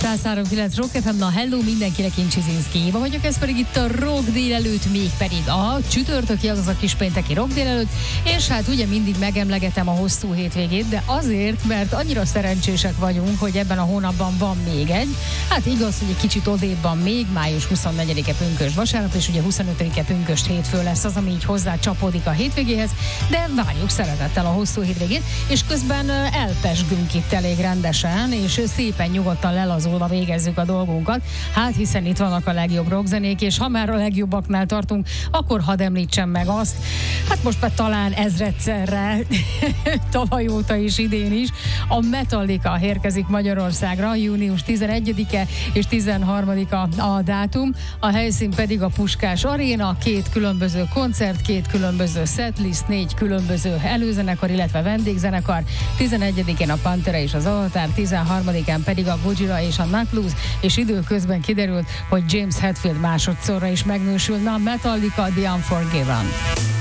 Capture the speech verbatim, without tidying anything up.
száz három kilenc Rock ef em, na hello mindenkinek, én Csizinszki Éva vagyok, ez pedig itt a Rock délelőtt, még pedig a csütörtöki, azaz a kispénteki Rock délelőtt, és hát ugye mindig megemlegetem a hosszú hétvégét, de azért, mert annyira szerencsések vagyunk, hogy ebben a hónapban van még egy, hát igaz, hogy egy kicsit odébb van még, május huszonnegyedike pünkösd vasárnap, és ugye huszonötödike pünkösd hétfő lesz az, ami így hozzá csapódik a hétvégéhez, de várjuk szeretettel a hosszú hétvégét, és közben elpesgünk itt elég rendesen, és szépen nyugodtan lelazulva végezzük a dolgunkat. Hát hiszen itt vannak a legjobb rockzenék, és ha már a legjobbaknál tartunk, akkor hadd említsem meg azt, hát most már talán ezredszerre, tavaly óta is, idén is, a Metallica érkezik Magyarországra, június tizenegyedike és tizenharmadika a dátum, a helyszín pedig a Puskás Aréna, két különböző koncert, két különböző setlist, négy különböző előzenekar, illetve vendégzenekar, tizenegyedikén a Pantera és az Avatar, tizenharmadikán pedig a Gojira és a Knocked, és időközben kiderült, hogy James Hetfield másodszorra is megnősül. Na, Metallica, The Unforgiven.